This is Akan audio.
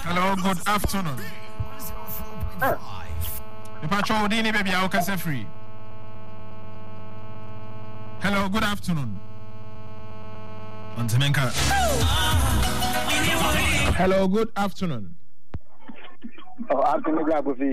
Hello, good afternoon. The patrol dini baby I can say free. Hello, good afternoon. Hello, good afternoon. Oh, afternoon,